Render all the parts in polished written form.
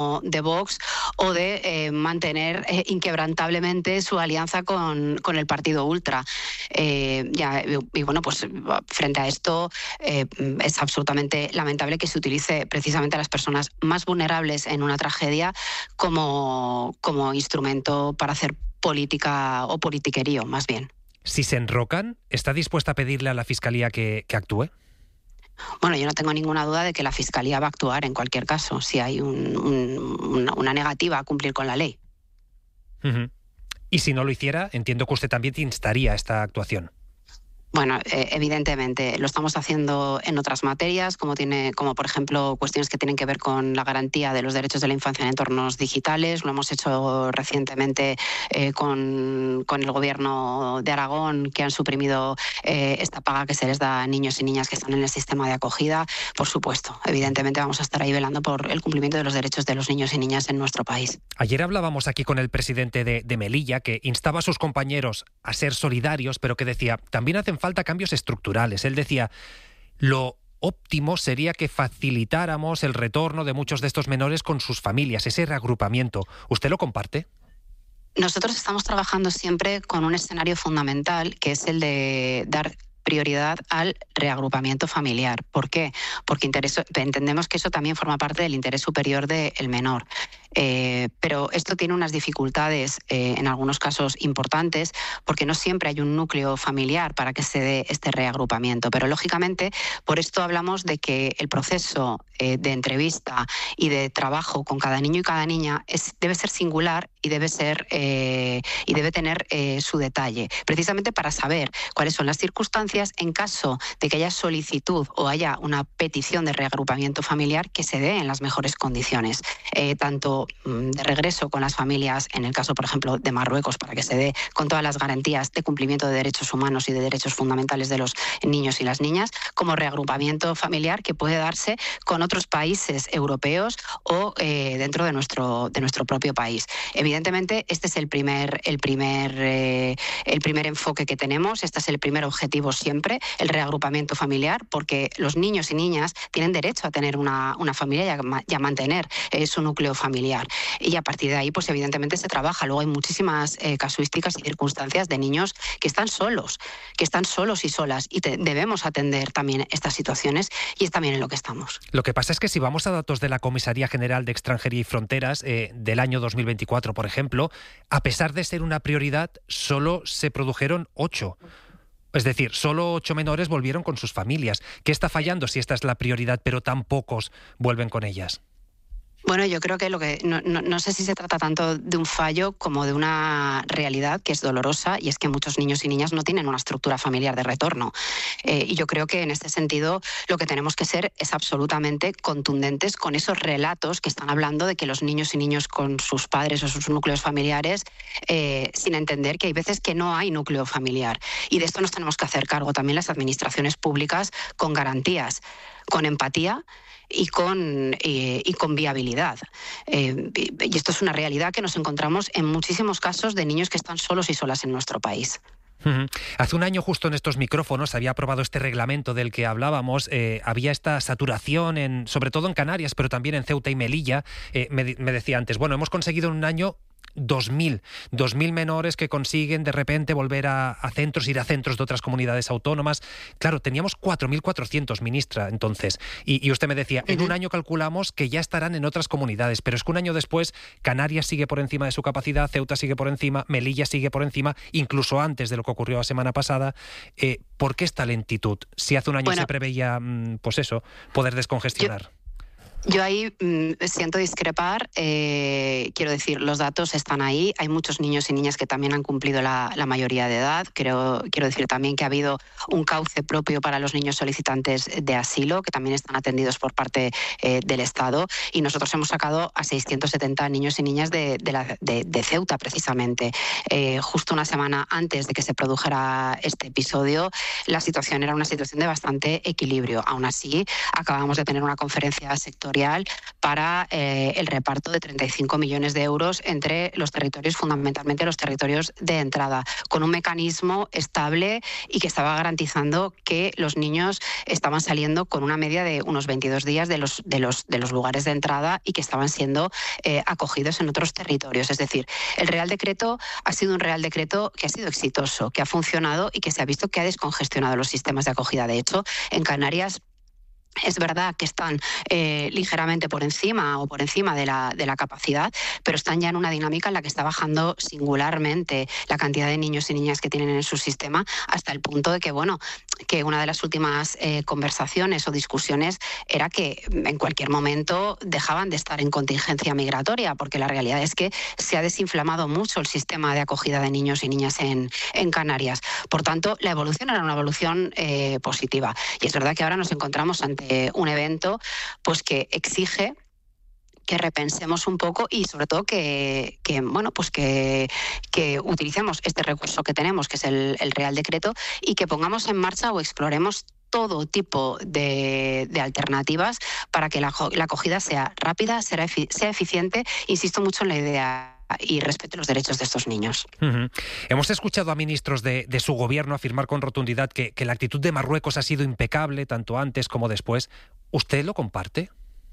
de Vox o de mantener inquebrantablemente su alianza con el partido ultra. Y bueno, pues frente a esto es absolutamente lamentable que se utilice precisamente a las personas más vulnerables en una tragedia como instrumento para hacer política o politiquerío, más bien. Si se enrocan, ¿está dispuesta a pedirle a la Fiscalía que actúe? Bueno, yo no tengo ninguna duda de que la Fiscalía va a actuar en cualquier caso, si hay una negativa a cumplir con la ley. Uh-huh. Y si no lo hiciera, entiendo que usted también te instaría a esta actuación. Bueno, evidentemente lo estamos haciendo en otras materias, como por ejemplo cuestiones que tienen que ver con la garantía de los derechos de la infancia en entornos digitales. Lo hemos hecho recientemente con el Gobierno de Aragón, que han suprimido esta paga que se les da a niños y niñas que están en el sistema de acogida. Por supuesto, evidentemente vamos a estar ahí velando por el cumplimiento de los derechos de los niños y niñas en nuestro país. Ayer hablábamos aquí con el presidente de Melilla, que instaba a sus compañeros a ser solidarios, pero que decía, también hacen falta cambios estructurales. Él decía, lo óptimo sería que facilitáramos el retorno de muchos de estos menores con sus familias, ese reagrupamiento. ¿Usted lo comparte? Nosotros estamos trabajando siempre con un escenario fundamental, que es el de dar prioridad al reagrupamiento familiar. ¿Por qué? Porque entendemos que eso también forma parte del interés superior del menor. Pero esto tiene unas dificultades, en algunos casos importantes, porque no siempre hay un núcleo familiar para que se dé este reagrupamiento. Pero lógicamente, por esto hablamos de que el proceso de entrevista y de trabajo con cada niño y cada niña debe ser singular y debe tener su detalle, precisamente para saber cuáles son las circunstancias en caso de que haya solicitud o haya una petición de reagrupamiento familiar, que se dé en las mejores condiciones, tanto de regreso con las familias, en el caso, por ejemplo, de Marruecos, para que se dé con todas las garantías de cumplimiento de derechos humanos y de derechos fundamentales de los niños y las niñas, como reagrupamiento familiar que puede darse con otros países europeos o dentro de nuestro propio país. Evidentemente, este es el primer enfoque que tenemos, este es el primer objetivo siempre, el reagrupamiento familiar, porque los niños y niñas tienen derecho a tener una familia y a mantener su núcleo familiar. Y a partir de ahí, pues evidentemente se trabaja. Luego hay muchísimas casuísticas y circunstancias de niños que están solos y solas, y debemos atender también estas situaciones, y es también en lo que estamos. Lo que pasa es que si vamos a datos de la Comisaría General de Extranjería y Fronteras del año 2024, por ejemplo, a pesar de ser una prioridad, solo se produjeron 8. Es decir, solo 8 menores volvieron con sus familias. ¿Qué está fallando si esta es la prioridad, pero tan pocos vuelven con ellas? Bueno, yo creo que no sé si se trata tanto de un fallo como de una realidad que es dolorosa, y es que muchos niños y niñas no tienen una estructura familiar de retorno. Y yo creo que en este sentido lo que tenemos que ser es absolutamente contundentes con esos relatos que están hablando de que los niños y niñas con sus padres o sus núcleos familiares, sin entender que hay veces que no hay núcleo familiar. Y de esto nos tenemos que hacer cargo también las administraciones públicas, con garantías, con empatía y con viabilidad. Y esto es una realidad que nos encontramos en muchísimos casos de niños que están solos y solas en nuestro país. Hace un año, justo en estos micrófonos, había aprobado este reglamento del que hablábamos. Había esta saturación, sobre todo en Canarias, pero también en Ceuta y Melilla. Me decía antes, bueno, hemos conseguido en un año 2.000 menores que consiguen de repente volver a centros, ir a centros de otras comunidades autónomas. Claro, teníamos 4.400, ministra, entonces. Y usted me decía, en un año calculamos que ya estarán en otras comunidades, pero es que un año después Canarias sigue por encima de su capacidad, Ceuta sigue por encima, Melilla sigue por encima, incluso antes de lo que ocurrió la semana pasada. ¿Por qué esta lentitud? Si hace un año se preveía, pues eso, poder descongestionar. Yo ahí siento discrepar. Quiero decir, los datos están ahí. Hay muchos niños y niñas que también han cumplido la mayoría de edad. Quiero decir también que ha habido un cauce propio para los niños solicitantes de asilo, que también están atendidos por parte del Estado. Y nosotros hemos sacado a 670 niños y niñas de Ceuta, precisamente. Justo una semana antes de que se produjera este episodio, la situación era una situación de bastante equilibrio. Aún así, acabamos de tener una conferencia sectorial territorial para el reparto de 35 millones de euros entre los territorios, fundamentalmente los territorios de entrada, con un mecanismo estable y que estaba garantizando que los niños estaban saliendo con una media de unos 22 días de los lugares de entrada y que estaban siendo acogidos en otros territorios. Es decir, el Real Decreto ha sido un Real Decreto que ha sido exitoso, que ha funcionado y que se ha visto que ha descongestionado los sistemas de acogida. De hecho, en Canarias es verdad que están ligeramente por encima de la capacidad, pero están ya en una dinámica en la que está bajando singularmente la cantidad de niños y niñas que tienen en su sistema, hasta el punto de que, que una de las últimas conversaciones o discusiones era que en cualquier momento dejaban de estar en contingencia migratoria, porque la realidad es que se ha desinflamado mucho el sistema de acogida de niños y niñas en Canarias. Por tanto, la evolución era una evolución positiva. Y es verdad que ahora nos encontramos ante un evento pues que exige que repensemos un poco y sobre todo que utilicemos este recurso que tenemos, que es el Real Decreto, y que pongamos en marcha o exploremos todo tipo de alternativas para que la acogida sea rápida, sea eficiente. Insisto mucho en la idea y respete los derechos de estos niños. Hemos escuchado a ministros de su gobierno afirmar con rotundidad que la actitud de Marruecos ha sido impecable, tanto antes como después. ¿Usted lo comparte?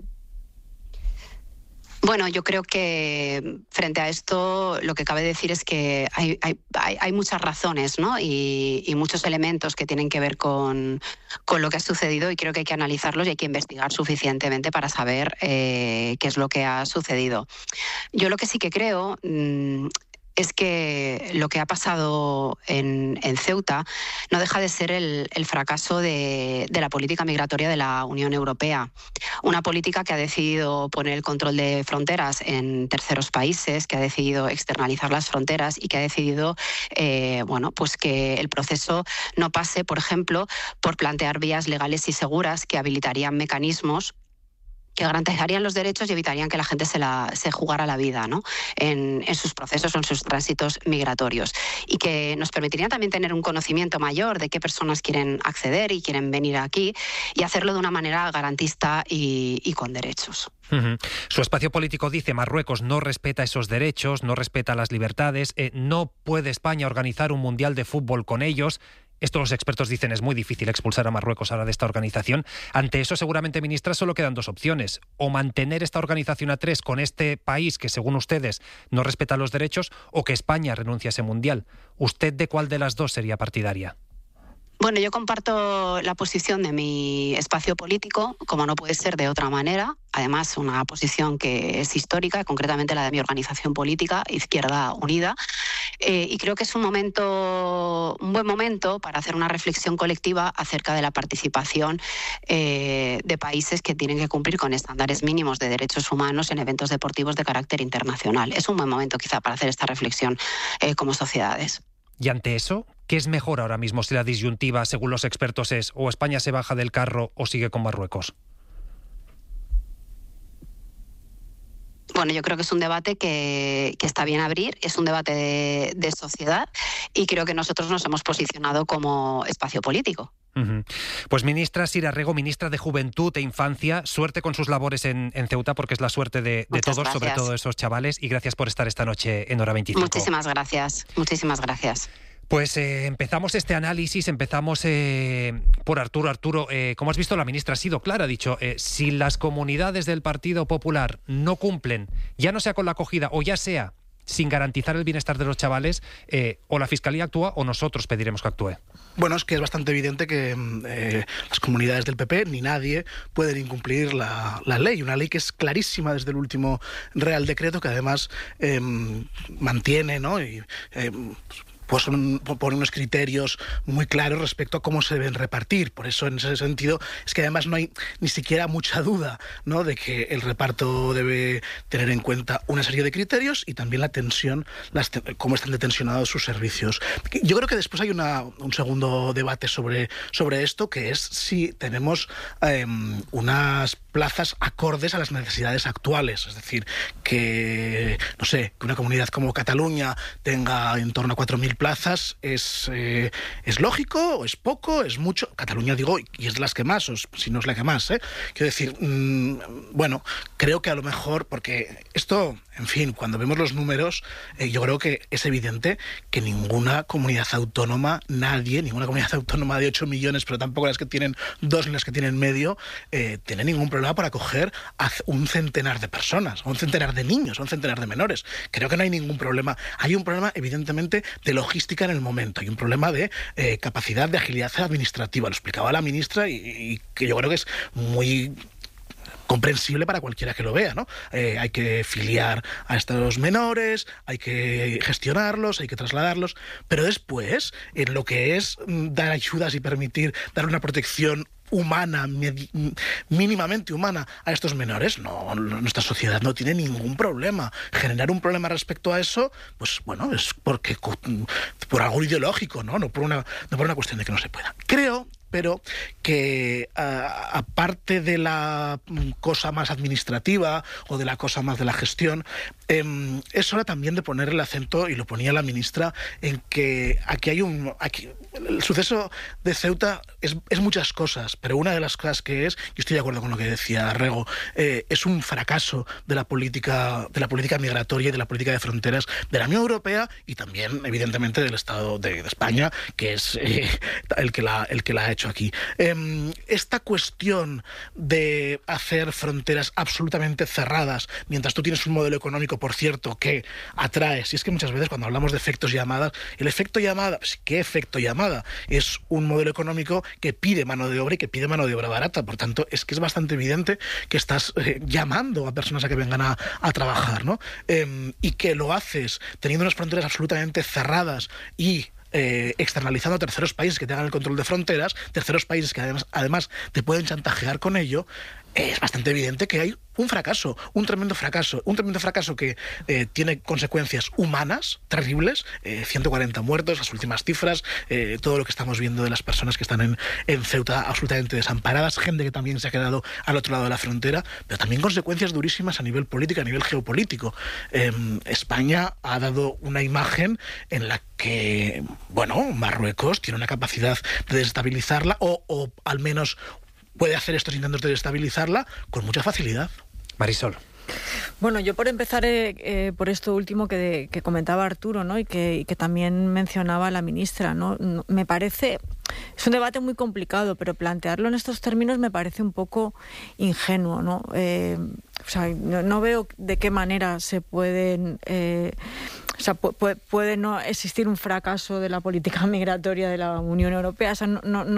Bueno, yo creo que frente a esto lo que cabe decir es que hay muchas razones, ¿no? y muchos elementos que tienen que ver con lo que ha sucedido, y creo que hay que analizarlos y hay que investigar suficientemente para saber qué es lo que ha sucedido. Yo lo que sí que creo es que lo que ha pasado en Ceuta no deja de ser el fracaso de la política migratoria de la Unión Europea. Una política que ha decidido poner el control de fronteras en terceros países, que ha decidido externalizar las fronteras y que ha decidido que el proceso no pase, por ejemplo, por plantear vías legales y seguras que habilitarían mecanismos que garantizarían los derechos y evitarían que la gente se jugara la vida, ¿no? en sus procesos o en sus tránsitos migratorios, y que nos permitirían también tener un conocimiento mayor de qué personas quieren acceder y quieren venir aquí, y hacerlo de una manera garantista y con derechos. Su espacio político dice: Marruecos no respeta esos derechos, no respeta las libertades, no puede España organizar un mundial de fútbol con ellos. Esto los expertos dicen es muy difícil expulsar a Marruecos ahora de esta organización. Ante eso, seguramente, ministra, solo quedan dos opciones: o mantener esta organización a tres con este país que, según ustedes, no respeta los derechos, o que España renuncie a ese mundial. ¿Usted de cuál de las dos sería partidaria? Bueno, yo comparto la posición de mi espacio político, como no puede ser de otra manera. Además, una posición que es histórica, concretamente la de mi organización política, Izquierda Unida. Y creo que es un buen momento para hacer una reflexión colectiva acerca de la participación de países que tienen que cumplir con estándares mínimos de derechos humanos en eventos deportivos de carácter internacional. Es un buen momento quizá para hacer esta reflexión como sociedades. Y ante eso, ¿qué es mejor ahora mismo si la disyuntiva, según los expertos, es o España se baja del carro o sigue con Marruecos? Bueno, yo creo que es un debate que está bien abrir, es un debate de sociedad, y creo que nosotros nos hemos posicionado como espacio político. Pues ministra Sira Rego, ministra de Juventud e Infancia, suerte con sus labores en Ceuta, porque es la suerte de todos, gracias. Sobre todo esos chavales, y gracias por estar esta noche en Hora 25. Muchísimas gracias. Pues empezamos este análisis, empezamos por Arturo. Arturo, como has visto, la ministra ha sido clara, ha dicho, si las comunidades del Partido Popular no cumplen, ya no sea con la acogida o ya sea sin garantizar el bienestar de los chavales, o la Fiscalía actúa o nosotros pediremos que actúe. Bueno, es que es bastante evidente que las comunidades del PP ni nadie pueden incumplir la ley, una ley que es clarísima desde el último Real Decreto, que además mantiene, ¿no? Pues pone unos criterios muy claros respecto a cómo se deben repartir. Por eso, en ese sentido, es que además no hay ni siquiera mucha duda, ¿no?, de que el reparto debe tener en cuenta una serie de criterios y también la tensión, cómo están detensionados sus servicios. Yo creo que después hay un segundo debate sobre esto, que es si tenemos unas plazas acordes a las necesidades actuales. Es decir, que, no sé, que una comunidad como Cataluña tenga en torno a 4.000 plazas es lógico, o es poco, es mucho. Cataluña, digo, y es de las que más, o si no es la que más, ¿eh? Quiero decir, bueno, creo que a lo mejor, porque esto, en fin, cuando vemos los números, yo creo que es evidente que ninguna comunidad autónoma, ninguna comunidad autónoma de 8 millones, pero tampoco las que tienen 2 ni las que tienen medio, tiene ningún problema para acoger a un centenar de personas, a un centenar de niños, a un centenar de menores. Creo que no hay ningún problema. Hay un problema, evidentemente, de logística en el momento. Hay un problema de capacidad de agilidad administrativa. Lo explicaba la ministra y que yo creo que es muy comprensible para cualquiera que lo vea, ¿no? Hay que filiar a estos menores, hay que gestionarlos, hay que trasladarlos, pero después, en lo que es dar ayudas y permitir dar una protección humana, mínimamente humana a estos menores, nuestra sociedad no tiene ningún problema. Generar un problema respecto a eso, pues bueno, es porque por algo ideológico, no por una cuestión de que no se pueda. Creo, pero que aparte de la cosa más administrativa o de la cosa más de la gestión, es hora también de poner el acento, y lo ponía la ministra, en que aquí el suceso de Ceuta es muchas cosas, pero una de las cosas que es, y estoy de acuerdo con lo que decía Rego, es un fracaso de la política migratoria y de la política de fronteras de la Unión Europea y también, evidentemente, del Estado de España, que es el que la ha hecho aquí. Esta cuestión de hacer fronteras absolutamente cerradas, mientras tú tienes un modelo económico, por cierto, que atrae, si es que muchas veces cuando hablamos de efectos llamadas, el efecto llamada, ¿qué efecto llamada? Es un modelo económico que pide mano de obra y que pide mano de obra barata. Por tanto, es que es bastante evidente que estás llamando a personas a que vengan a trabajar, ¿no? Y que lo haces teniendo unas fronteras absolutamente cerradas y externalizando a terceros países que tengan el control de fronteras, terceros países que además te pueden chantajear con ello. Es bastante evidente que hay un tremendo fracaso que tiene consecuencias humanas terribles, 140 muertos, las últimas cifras, todo lo que estamos viendo de las personas que están en Ceuta absolutamente desamparadas, gente que también se ha quedado al otro lado de la frontera, pero también consecuencias durísimas a nivel político, a nivel geopolítico. España ha dado una imagen en la que, bueno, Marruecos tiene una capacidad de desestabilizarla o al menos puede hacer estos intentos de desestabilizarla con mucha facilidad. Marisol. Bueno, yo por empezar por esto último que comentaba Arturo, ¿no? y que también mencionaba la ministra, ¿no? Me parece, es un debate muy complicado, pero plantearlo en estos términos me parece un poco ingenuo, ¿no? O sea, no veo de qué manera se pueden... O sea, puede no existir un fracaso de la política migratoria de la Unión Europea. O sea,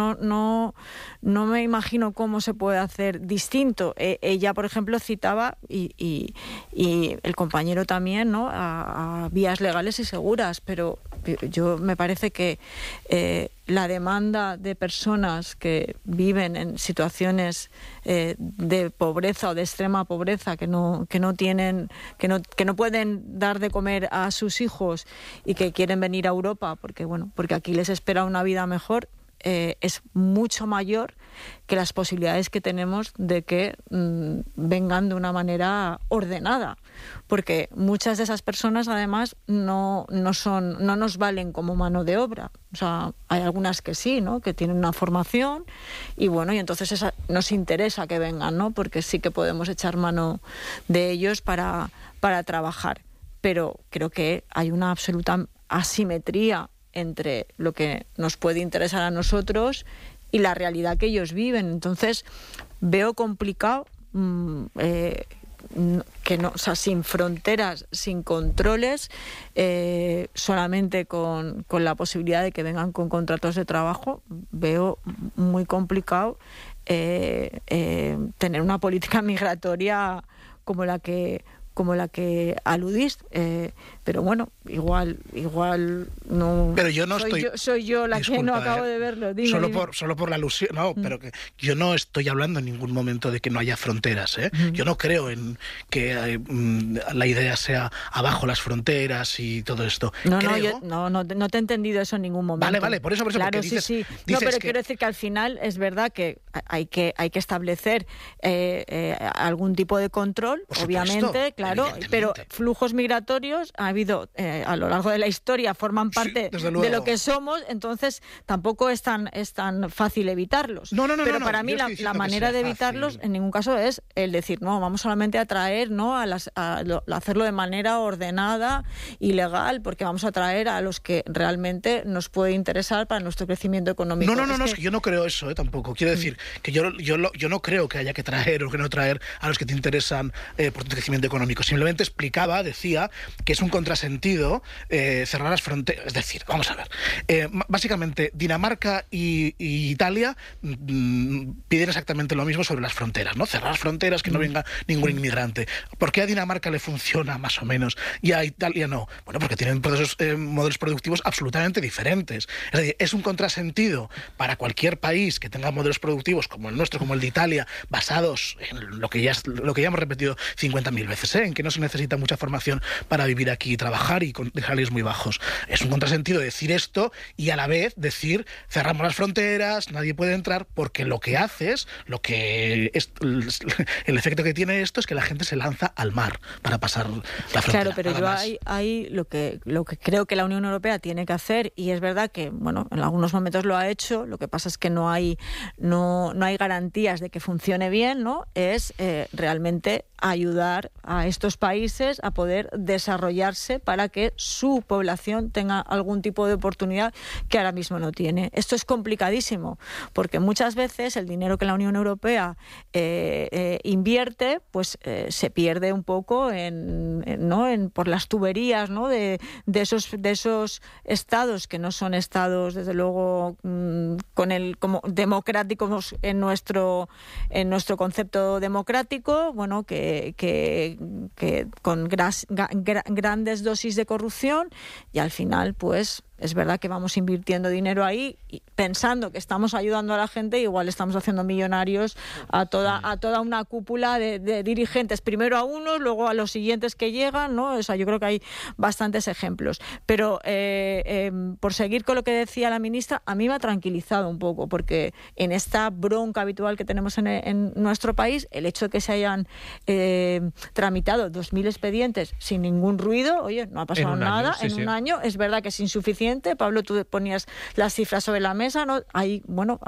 no me imagino cómo se puede hacer distinto. Ella, por ejemplo, citaba, y el compañero también, ¿no?, a vías legales y seguras, pero yo me parece que la demanda de personas que viven en situaciones de pobreza o de extrema pobreza, que no pueden dar de comer a sus hijos y que quieren venir a Europa porque aquí les espera una vida mejor, es mucho mayor que las posibilidades que tenemos de que vengan de una manera ordenada, porque muchas de esas personas además no nos valen como mano de obra. O sea, hay algunas que sí, ¿no?, que tienen una formación y bueno, y entonces nos interesa que vengan, ¿no?, porque sí que podemos echar mano de ellos para trabajar, pero creo que hay una absoluta asimetría entre lo que nos puede interesar a nosotros y la realidad que ellos viven. Entonces veo complicado que no, o sea, sin fronteras, sin controles, solamente con la posibilidad de que vengan con contratos de trabajo, veo muy complicado tener una política migratoria como la que como la que aludís, pero bueno, igual no. Pero yo no soy yo la que no acabo de verlo. Dime, solo por la alusión, no, pero que yo no estoy hablando en ningún momento de que no haya fronteras, ¿eh? Yo no creo en que la idea sea abajo las fronteras y todo esto. No te he entendido eso en ningún momento. Vale, por eso. Claro, porque dices, sí. No, pero quiero decir que al final es verdad que hay que establecer algún tipo de control, obviamente, claro, pero flujos migratorios ha habido a lo largo de la historia, forman parte de lo que somos, entonces tampoco es tan fácil evitarlos. Pero para mí la manera de evitarlos en ningún caso es el decir, no, vamos solamente a traer, ¿no? a hacerlo de manera ordenada y legal, porque vamos a traer a los que realmente nos puede interesar para nuestro crecimiento económico. Es que yo no creo eso, tampoco. Quiero decir que yo no creo que haya que traer o que no traer a los que te interesan por tu crecimiento económico. Simplemente decía que es un contrasentido cerrar las fronteras. Es decir, vamos a ver, básicamente Dinamarca y Italia piden exactamente lo mismo sobre las fronteras, ¿no? Cerrar las fronteras, que no venga ningún inmigrante. ¿Por qué a Dinamarca le funciona más o menos y a Italia no? Bueno, porque tienen modelos productivos absolutamente diferentes. Es decir, es un contrasentido para cualquier país que tenga modelos productivos como el nuestro, como el de Italia, basados en lo que ya hemos repetido 50.000 veces, en que no se necesita mucha formación para vivir aquí y trabajar y con salarios muy bajos. Es un contrasentido decir esto y a la vez decir cerramos las fronteras, nadie puede entrar, porque lo que haces, el efecto que tiene esto es que la gente se lanza al mar para pasar la frontera. Claro, pero yo hay lo que creo que la Unión Europea tiene que hacer, y es verdad que, bueno, en algunos momentos lo ha hecho, lo que pasa es que no hay garantías de que funcione bien, ¿no? Es realmente ayudar a estos países a poder desarrollarse para que su población tenga algún tipo de oportunidad que ahora mismo no tiene. Esto es complicadísimo, porque muchas veces el dinero que la Unión Europea invierte, pues se pierde un poco por las tuberías, ¿no? de esos estados que no son estados, desde luego, como democráticos en nuestro concepto democrático, bueno, que con grandes dosis de corrupción, y al final, pues es verdad que vamos invirtiendo dinero ahí y pensando que estamos ayudando a la gente, igual estamos haciendo millonarios a toda una cúpula de dirigentes, primero a unos, luego a los siguientes que llegan, ¿no? O sea, yo creo que hay bastantes ejemplos. Pero por seguir con lo que decía la ministra, a mí me ha tranquilizado un poco, porque en esta bronca habitual que tenemos en nuestro país, el hecho de que se hayan tramitado 2.000 expedientes sin ningún ruido, oye, no ha pasado nada en un año, es verdad que es insuficiente. Pablo, tú ponías las cifras sobre la mesa, ¿no? Hay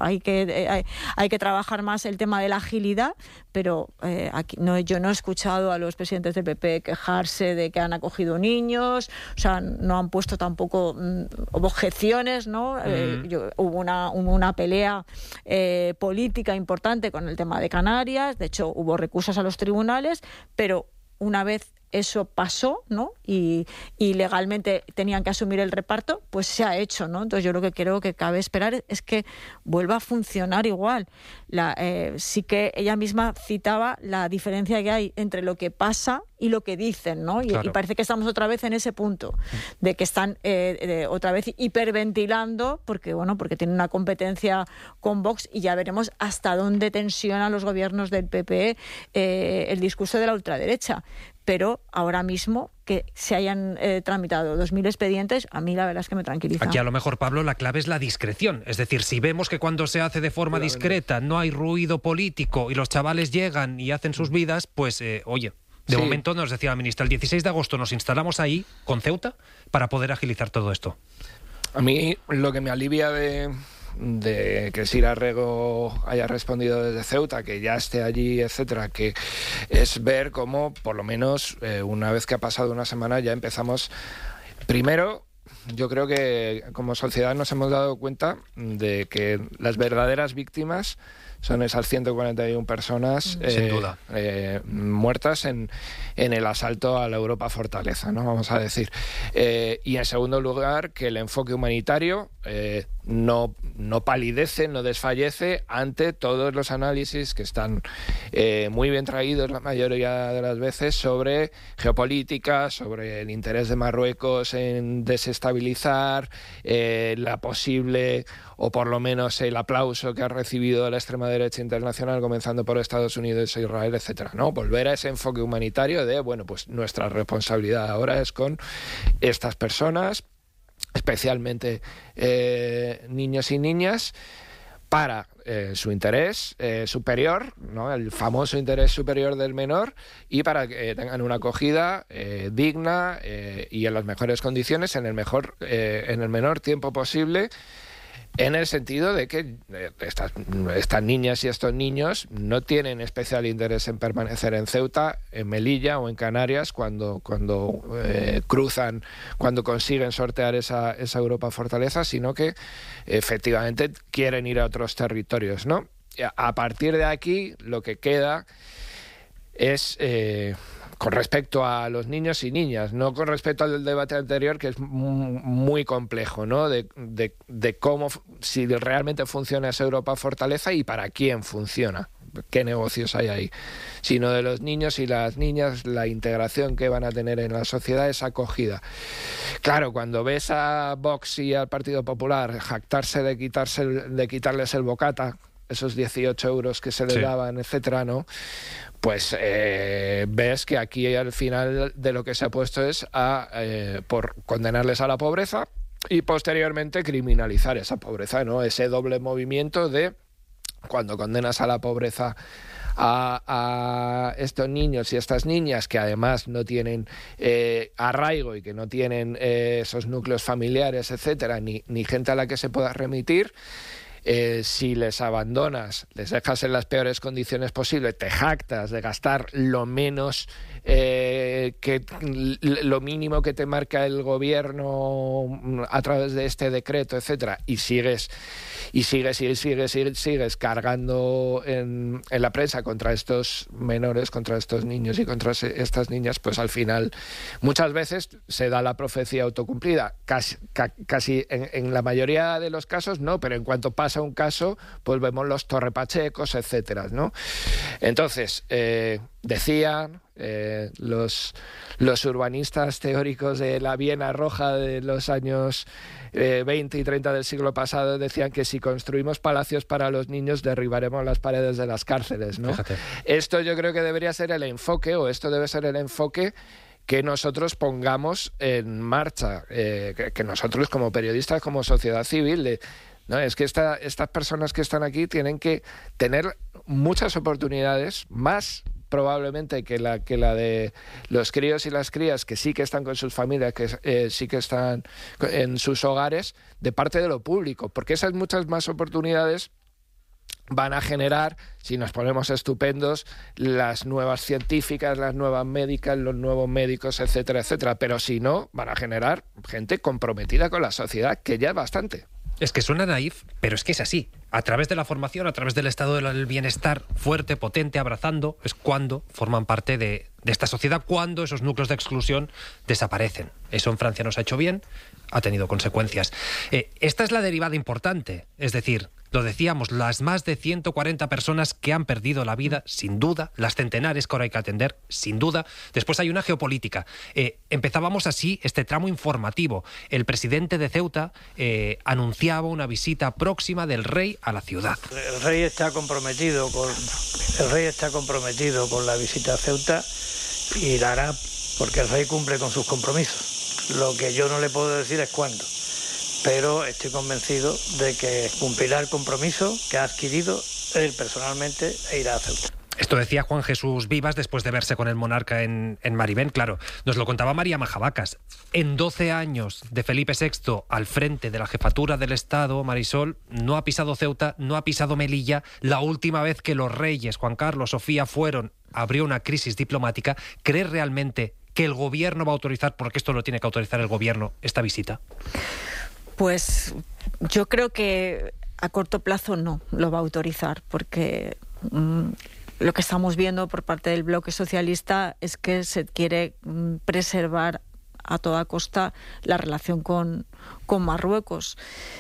que trabajar más el tema de la agilidad, pero aquí yo no he escuchado a los presidentes del PP quejarse de que han acogido niños, o sea, no han puesto tampoco objeciones, ¿no? Hubo una pelea política importante con el tema de Canarias, de hecho hubo recursos a los tribunales, pero una vez eso pasó, ¿no? Y legalmente tenían que asumir el reparto, pues se ha hecho, ¿no? Entonces yo lo que creo que cabe esperar es que vuelva a funcionar igual. Sí que ella misma citaba la diferencia que hay entre lo que pasa y lo que dicen, ¿no? Claro. Y parece que estamos otra vez en ese punto, de que están otra vez hiperventilando, porque tienen una competencia con Vox, y ya veremos hasta dónde tensionan los gobiernos del PP el discurso de la ultraderecha. Pero ahora mismo que se hayan tramitado 2.000 expedientes, a mí la verdad es que me tranquiliza. Aquí a lo mejor, Pablo, la clave es la discreción. Es decir, si vemos que cuando se hace de forma discreta no hay ruido político y los chavales llegan y hacen sus vidas, pues, oye, de momento nos decía la ministra, el 16 de agosto nos instalamos ahí, con Ceuta, para poder agilizar todo esto. A mí lo que me alivia de que Sira Rego haya respondido desde Ceuta, que ya esté allí, etcétera, que es ver cómo, por lo menos, una vez que ha pasado una semana, ya empezamos primero yo creo que como sociedad nos hemos dado cuenta de que las verdaderas víctimas son esas 141 personas sin duda. Muertas en el asalto a la Europa Fortaleza, ¿no? Vamos a decir. Y en segundo lugar, que el enfoque humanitario no palidece, no desfallece ante todos los análisis que están muy bien traídos la mayoría de las veces sobre geopolítica, sobre el interés de Marruecos en desestabilizar, la posible, o por lo menos el aplauso que ha recibido la extrema derecha internacional, comenzando por Estados Unidos e Israel, etcétera, ¿no? Volver a ese enfoque humanitario de, bueno, pues nuestra responsabilidad ahora es con estas personas, especialmente niños y niñas, para su interés superior, ¿no? El famoso interés superior del menor, y para que tengan una acogida digna y en las mejores condiciones, en el menor tiempo posible, en el sentido de que estas niñas y estos niños no tienen especial interés en permanecer en Ceuta, en Melilla o en Canarias cuando cruzan, cuando consiguen sortear esa Europa Fortaleza, sino que efectivamente quieren ir a otros territorios, ¿no? A partir de aquí, lo que queda es... con respecto a los niños y niñas, no con respecto al debate anterior, que es muy complejo, ¿no? De cómo, si realmente funciona esa Europa Fortaleza y para quién funciona, qué negocios hay ahí, sino de los niños y las niñas, la integración que van a tener en la sociedad, esa acogida. Claro, cuando ves a Vox y al Partido Popular jactarse de quitarles el bocata, esos 18 euros que se les daban, etcétera, ¿no? Pues ves que aquí al final de lo que se ha puesto es por condenarles a la pobreza y posteriormente criminalizar esa pobreza, ¿no? Ese doble movimiento de cuando condenas a la pobreza a estos niños y estas niñas que además no tienen arraigo y que no tienen esos núcleos familiares, etcétera, ni gente a la que se pueda remitir. Si les abandonas, les dejas en las peores condiciones posibles, te jactas de gastar lo menos lo mínimo que te marca el gobierno a través de este decreto, etcétera, y sigues cargando en la prensa contra estos menores, contra estos niños y contra estas niñas, pues al final muchas veces se da la profecía autocumplida. Casi en la mayoría de los casos no, pero en cuanto pasa un caso, pues vemos los torrepachecos, etcétera, ¿no? Entonces, decían los urbanistas teóricos de la Viena Roja de los años 20 y 30 del siglo pasado, decían que si construimos palacios para los niños derribaremos las paredes de las cárceles, ¿no? Fíjate. Esto yo creo que debería ser el enfoque, o esto debe ser el enfoque que nosotros pongamos en marcha, que nosotros como periodistas, como sociedad civil, no, es que estas personas que están aquí tienen que tener muchas oportunidades, más probablemente que la de los críos y las crías que sí que están con sus familias, que sí que están en sus hogares, de parte de lo público, porque esas muchas más oportunidades van a generar, si nos ponemos estupendos, las nuevas científicas, las nuevas médicas, los nuevos médicos, etcétera, etcétera, pero si no, van a generar gente comprometida con la sociedad, que ya es bastante. Es que suena naif, pero es que es así. A través de la formación, a través del estado del bienestar fuerte, potente, abrazando, es cuando forman parte de esta sociedad, cuando esos núcleos de exclusión desaparecen. Eso en Francia nos ha hecho bien, ha tenido consecuencias. Esta es la derivada importante, es decir, lo decíamos, las más de 140 personas que han perdido la vida, sin duda, las centenares que ahora hay que atender, sin duda. Después hay una geopolítica. Empezábamos así este tramo informativo. El presidente de Ceuta anunciaba una visita próxima del rey a la ciudad. El rey está comprometido con la visita a Ceuta y la hará porque el rey cumple con sus compromisos. Lo que yo no le puedo decir es cuándo, pero estoy convencido de que cumplirá el compromiso que ha adquirido él personalmente e irá a Ceuta. Esto decía Juan Jesús Vivas después de verse con el monarca en Maribén. Claro, nos lo contaba María Majavacas. En 12 años de Felipe VI al frente de la jefatura del Estado, Marisol, no ha pisado Ceuta, no ha pisado Melilla. La última vez que los reyes, Juan Carlos, Sofía, abrió una crisis diplomática. ¿Cree realmente que el gobierno va a autorizar, porque esto lo tiene que autorizar el gobierno, esta visita? Pues yo creo que a corto plazo no lo va a autorizar, porque lo que estamos viendo por parte del bloque socialista es que se quiere preservar a toda costa la relación con Marruecos.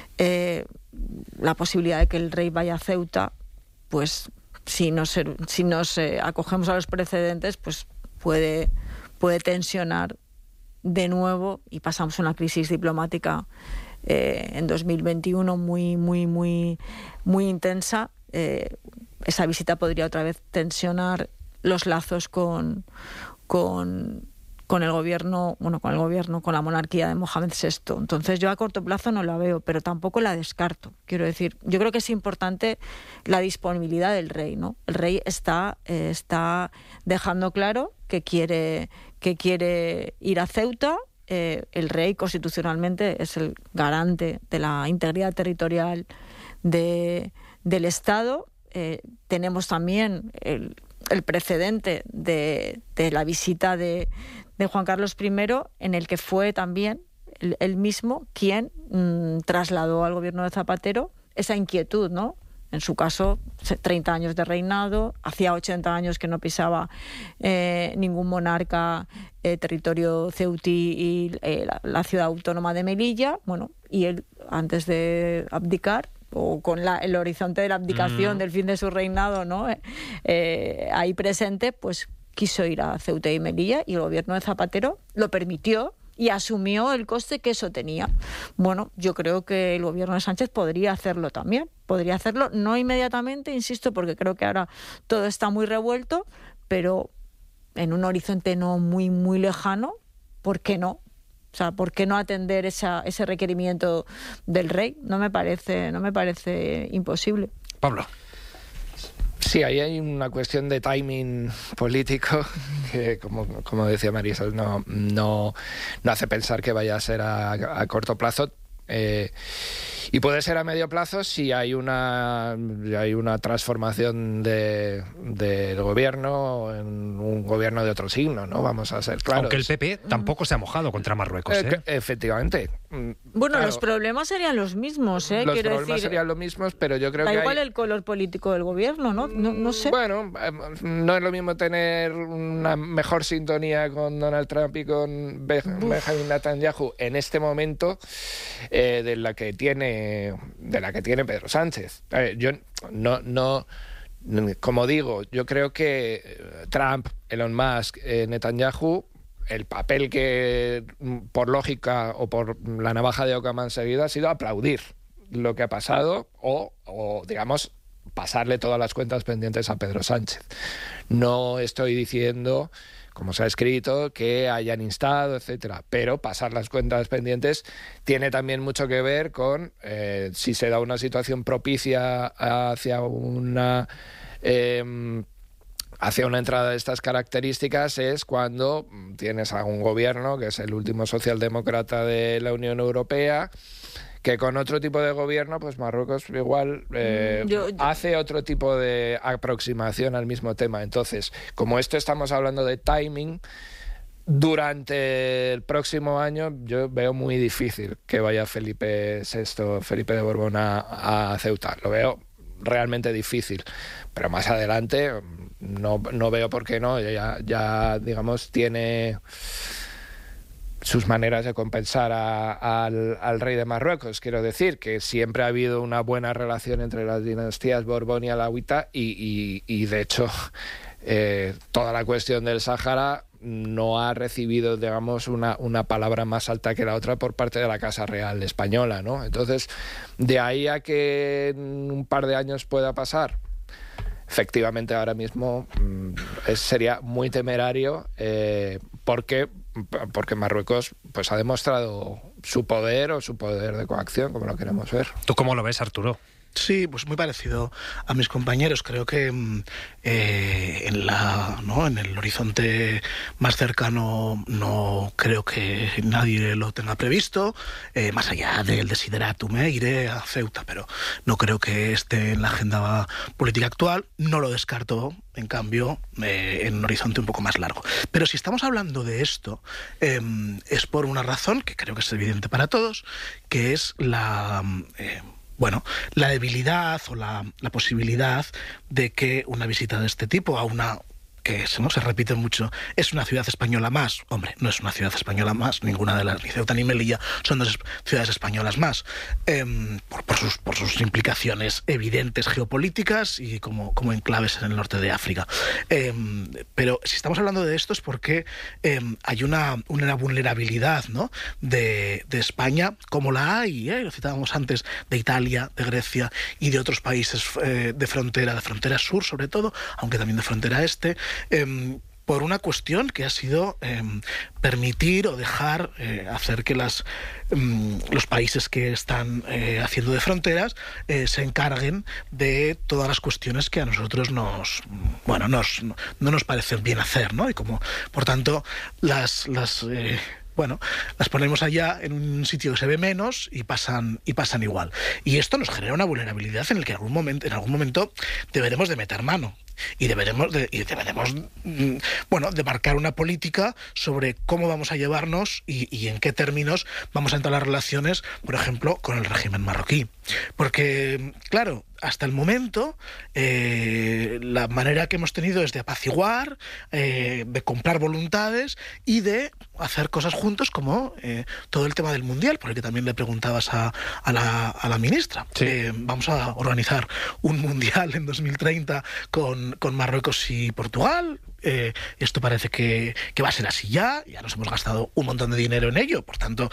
La posibilidad de que el rey vaya a Ceuta, pues si nos acogemos a los precedentes, pues puede tensionar de nuevo y pasamos una crisis diplomática en 2021 muy intensa. Esa visita podría otra vez tensionar los lazos con el gobierno, con la monarquía de Mohamed VI. Entonces yo a corto plazo no la veo, pero tampoco la descarto. Quiero decir, yo creo que es importante la disponibilidad del rey, ¿no? El rey está dejando claro que quiere ir a Ceuta. El rey constitucionalmente es el garante de la integridad territorial del Estado. Tenemos también el precedente de la visita de Juan Carlos I, en el que fue también él mismo quien trasladó al gobierno de Zapatero esa inquietud, ¿no? En su caso, 30 años de reinado, hacía 80 años que no pisaba ningún monarca territorio ceutí y la ciudad autónoma de Melilla. Bueno, y él, antes de abdicar, o con el horizonte de la abdicación del fin de su reinado, ¿no? Ahí presente, pues quiso ir a Ceuta y Melilla, y el gobierno de Zapatero lo permitió y asumió el coste que eso tenía. Bueno, yo creo que el gobierno de Sánchez podría hacerlo también. Podría hacerlo, no inmediatamente, insisto, porque creo que ahora todo está muy revuelto, pero en un horizonte no muy lejano, ¿por qué no? O sea, ¿por qué no atender ese requerimiento del rey? No me parece imposible. Pablo. Sí, ahí hay una cuestión de timing político que, como decía Marisol, no hace pensar que vaya a ser a corto plazo. Y puede ser a medio plazo si hay una transformación del gobierno en un gobierno de otro signo, ¿no? Vamos a ser claros. Aunque el PP tampoco se ha mojado contra Marruecos, Efectivamente. Bueno, claro, los problemas serían los mismos, ¿eh? Los problemas serían los mismos, pero yo creo que da igual el color político del gobierno, ¿no? No sé. Bueno, no es lo mismo tener una mejor sintonía con Donald Trump y con Benjamin Netanyahu en este momento de la que tiene Pedro Sánchez. Yo como digo, yo creo que Trump, Elon Musk, Netanyahu, el papel que por lógica o por la navaja de Ockham han seguido ha sido aplaudir lo que ha pasado o digamos pasarle todas las cuentas pendientes a Pedro Sánchez. No estoy diciendo, como se ha escrito, que hayan instado, etcétera, pero pasar las cuentas pendientes tiene también mucho que ver con si se da una situación propicia hacia una entrada de estas características, es cuando tienes a un gobierno que es el último socialdemócrata de la Unión Europea, que con otro tipo de gobierno, pues Marruecos igual hace otro tipo de aproximación al mismo tema. Entonces, como esto estamos hablando de timing, durante el próximo año yo veo muy difícil que vaya Felipe de Borbón a Ceuta. Lo veo realmente difícil. Pero más adelante no veo por qué no. Ya digamos, tiene sus maneras de compensar al rey de Marruecos. Quiero decir que siempre ha habido una buena relación entre las dinastías Borbón y Alauita y de hecho toda la cuestión del Sáhara no ha recibido, digamos, una palabra más alta que la otra por parte de la Casa Real española, ¿no? Entonces, de ahí a que en un par de años pueda pasar, efectivamente ahora mismo sería muy temerario porque Marruecos pues ha demostrado su poder o su poder de coacción, como lo queremos ver. ¿Tú cómo lo ves, Arturo? Sí, pues muy parecido a mis compañeros. Creo que en el horizonte más cercano no creo que nadie lo tenga previsto, más allá del desideratum, iré a Ceuta, pero no creo que esté en la agenda política actual. No lo descarto, en cambio, en un horizonte un poco más largo. Pero si estamos hablando de esto, es por una razón que creo que es evidente para todos, que es la debilidad o la posibilidad de que una visita de este tipo a una que se repite mucho, es una ciudad española más. Hombre, no es una ciudad española más, ninguna de las, ni Ceuta ni Melilla son dos ciudades españolas más, por sus implicaciones evidentes geopolíticas y como enclaves en el norte de África. Pero si estamos hablando de esto es porque hay una vulnerabilidad, ¿no?, de España, como la hay, lo citábamos antes, de Italia, de Grecia y de otros países de frontera sur sobre todo, aunque también de frontera este, por una cuestión que ha sido permitir o dejar hacer que los países que están haciendo de fronteras se encarguen de todas las cuestiones que a nosotros no nos parecen bien hacer, ¿no? Y como, por tanto, las ponemos allá en un sitio que se ve menos y pasan igual. Y esto nos genera una vulnerabilidad en el que en algún momento deberemos de meter mano. Y deberemos de marcar una política sobre cómo vamos a llevarnos y en qué términos vamos a entrar las relaciones, por ejemplo, con el régimen marroquí. Porque, claro, hasta el momento la manera que hemos tenido es de apaciguar, de comprar voluntades y de hacer cosas juntos, como todo el tema del Mundial, por el que también le preguntabas a la ministra. Sí. Vamos a organizar un Mundial en 2030 con Marruecos y Portugal. Esto parece que va a ser así ya nos hemos gastado un montón de dinero en ello, por tanto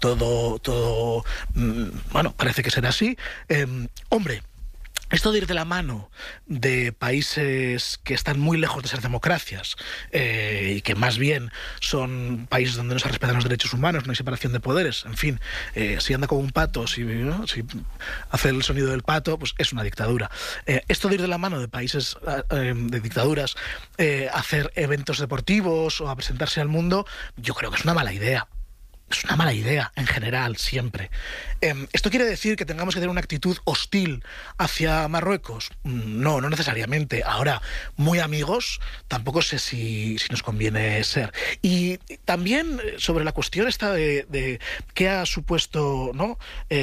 todo parece que será así. Hombre, esto de ir de la mano de países que están muy lejos de ser democracias y que más bien son países donde no se respetan los derechos humanos, no hay separación de poderes, en fin, si anda como un pato, si hace el sonido del pato, pues es una dictadura. Esto de ir de la mano de países de dictaduras, hacer eventos deportivos o a presentarse al mundo, yo creo que es una mala idea. Es una mala idea, en general, siempre. ¿Esto quiere decir que tengamos que tener una actitud hostil hacia Marruecos? No necesariamente. Ahora, muy amigos, tampoco sé si nos conviene ser. Y también sobre la cuestión esta de qué ha supuesto, ¿no?,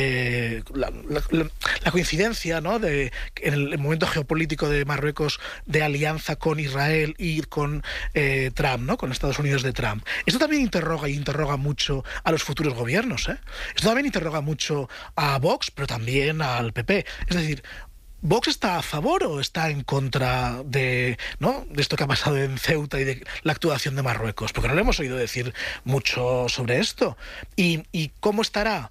la coincidencia, ¿no?, en el momento geopolítico de Marruecos de alianza con Israel y con Trump, ¿no?, con Estados Unidos de Trump. Esto también interroga mucho a los futuros gobiernos, Esto también interroga mucho a Vox, pero también al PP. Es decir, ¿Vox está a favor o está en contra de esto que ha pasado en Ceuta y de la actuación de Marruecos? Porque no le hemos oído decir mucho sobre esto. ¿Y cómo estará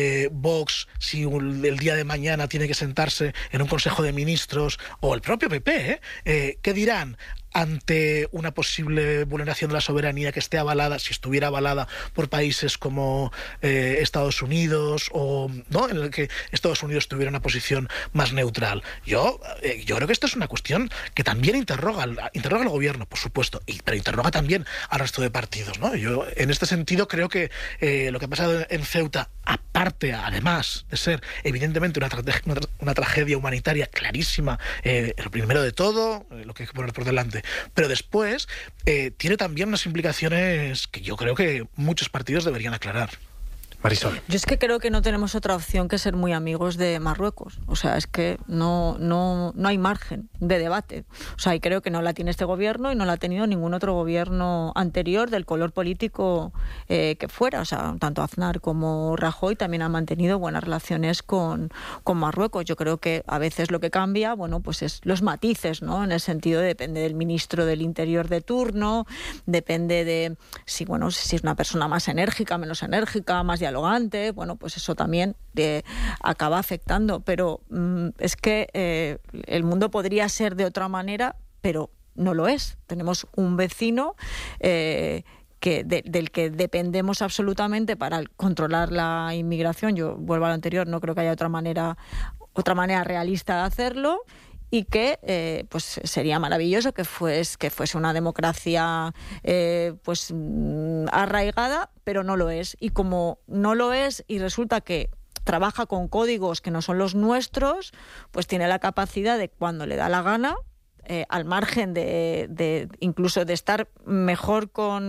Vox si el día de mañana tiene que sentarse en un Consejo de Ministros, o el propio PP? ¿Qué dirán ante una posible vulneración de la soberanía que esté avalada, si estuviera avalada por países como Estados Unidos, o en el que Estados Unidos tuviera una posición más neutral? Yo creo que esto es una cuestión que también interroga al gobierno, por supuesto, pero interroga también al resto de partidos, ¿no? Yo, en este sentido, creo que lo que ha pasado en Ceuta, aparte, además de ser evidentemente una tragedia humanitaria clarísima, lo primero de todo, lo que hay que poner por delante, pero después tiene también unas implicaciones que yo creo que muchos partidos deberían aclarar. Marisol. Yo es que creo que no tenemos otra opción que ser muy amigos de Marruecos. O sea, es que no hay margen de debate. O sea, y creo que no la tiene este gobierno y no la ha tenido ningún otro gobierno anterior del color político que fuera. O sea, tanto Aznar como Rajoy también han mantenido buenas relaciones con Marruecos. Yo creo que a veces lo que cambia, pues es los matices, ¿no? En el sentido, depende del ministro del Interior de turno, depende de si es una persona más enérgica, menos enérgica, más dialogante, pues eso también acaba afectando, pero es que el mundo podría ser de otra manera, pero no lo es. Tenemos un vecino del que dependemos absolutamente para controlar la inmigración. Yo vuelvo a lo anterior, no creo que haya otra manera otra manera realista de hacerlo, y que pues sería maravilloso que fuese una democracia pues arraigada, pero no lo es. Y como no lo es y resulta que trabaja con códigos que no son los nuestros, pues tiene la capacidad de, cuando le da la gana, al margen de incluso de estar mejor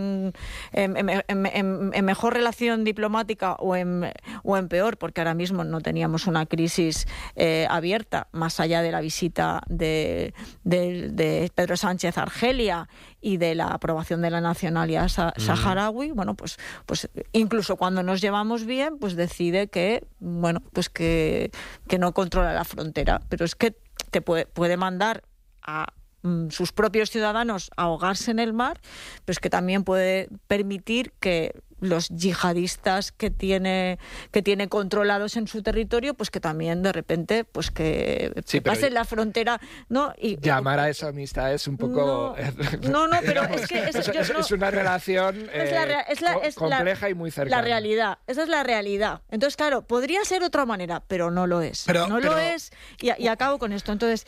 en mejor relación diplomática o en peor, porque ahora mismo no teníamos una crisis abierta, más allá de la visita de Pedro Sánchez a Argelia y de la aprobación de la nacionalidad saharaui. Bueno, pues incluso cuando nos llevamos bien, pues decide que, bueno, pues que no controla la frontera, pero es que te puede mandar a sus propios ciudadanos a ahogarse en el mar, pero es que también puede permitir que los yihadistas que tiene controlados en su territorio, pues que también de repente pues que pasen la frontera, ¿no? Y llamar a esa amistad es un poco no, pero es que es una relación compleja y muy cercana. La realidad, esa es la realidad. Entonces, claro, podría ser otra manera, pero no lo es. Lo es, y acabo con esto. Entonces,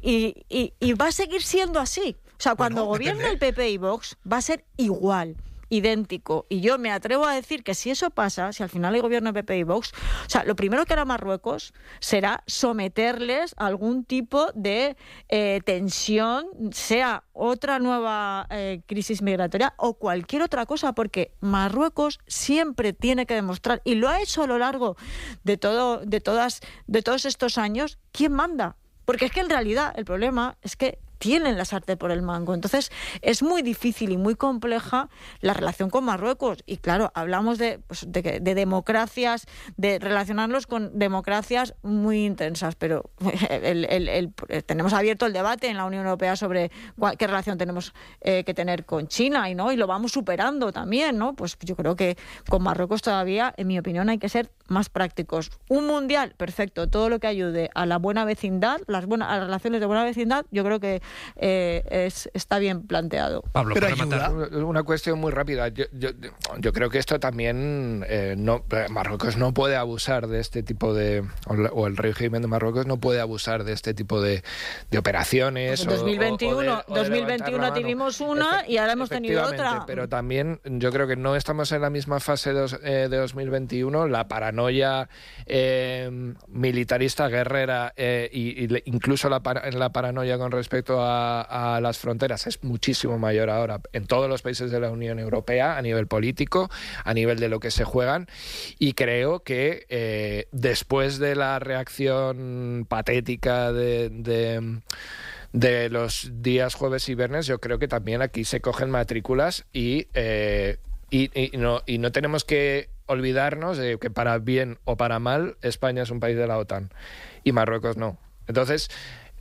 y va a seguir siendo así. O sea, cuando gobierne el PP y Vox, va a ser igual, idéntico. Y yo me atrevo a decir que si eso pasa, si al final hay gobierno de PP y Vox, o sea, lo primero que hará Marruecos será someterles a algún tipo de tensión, sea otra nueva crisis migratoria o cualquier otra cosa, porque Marruecos siempre tiene que demostrar, y lo ha hecho a lo largo de todos estos años, quién manda. Porque es que en realidad el problema es que tienen la sartén por el mango. Entonces es muy difícil y muy compleja la relación con Marruecos. Y claro, hablamos de democracias, de relacionarlos con democracias muy intensas, pero tenemos abierto el debate en la Unión Europea sobre qué relación tenemos que tener con China, y lo vamos superando también, ¿no? Pues yo creo que con Marruecos todavía, en mi opinión, hay que ser más prácticos. Un mundial, perfecto, todo lo que ayude a la buena vecindad, a las relaciones de buena vecindad, yo creo que está bien planteado. Pablo, pero ayuda. Una cuestión muy rápida. Yo creo que esto también Marruecos no puede abusar de este tipo de, o el régimen de Marruecos no puede abusar de este tipo de operaciones. Pues en 2021 tuvimos una y ahora hemos tenido otra. Pero también yo creo que no estamos en la misma fase de 2021. La paranoia militarista, guerrera, incluso la paranoia con respecto a las fronteras es muchísimo mayor ahora en todos los países de la Unión Europea, a nivel político, a nivel de lo que se juegan, y creo que después de la reacción patética de los días jueves y viernes, yo creo que también aquí se cogen matrículas y no tenemos que olvidarnos de que, para bien o para mal, España es un país de la OTAN y Marruecos no. Entonces,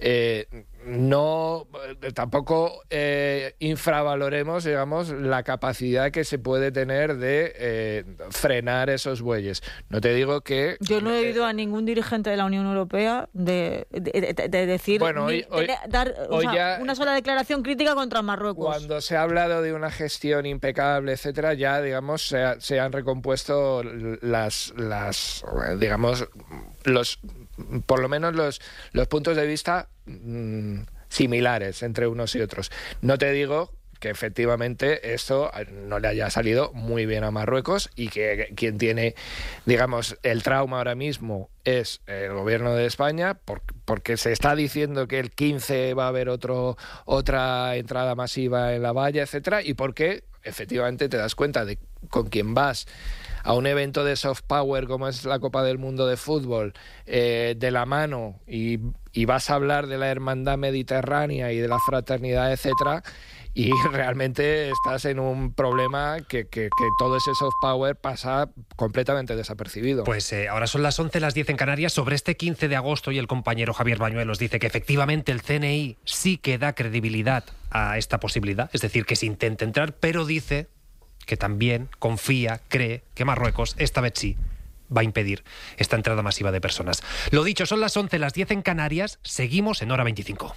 tampoco infravaloremos, digamos, la capacidad que se puede tener de frenar esos bueyes. No te digo que... Yo no he oído a ningún dirigente de la Unión Europea de decir, dar una sola declaración crítica contra Marruecos. Cuando se ha hablado de una gestión impecable, etcétera, ya, digamos, se han recompuesto por lo menos los puntos de vista similares entre unos y otros. No te digo que efectivamente esto no le haya salido muy bien a Marruecos, y que quien tiene, digamos, el trauma ahora mismo es el gobierno de España, porque se está diciendo que el 15 va a haber otra entrada masiva en la valla, etcétera, y porque efectivamente te das cuenta de con quién vas a un evento de soft power como es la Copa del Mundo de fútbol, de la mano, y vas a hablar de la hermandad mediterránea y de la fraternidad, etcétera, y realmente estás en un problema que todo ese soft power pasa completamente desapercibido. Pues ahora son las 11, las 10 en Canarias. Sobre este 15 de agosto, y el compañero Javier Bañuelos dice que efectivamente el CNI sí que da credibilidad a esta posibilidad, es decir, que se intente entrar, pero dice que también cree que Marruecos esta vez sí va a impedir esta entrada masiva de personas. Lo dicho, son las 11, las 10 en Canarias. Seguimos en Hora 25.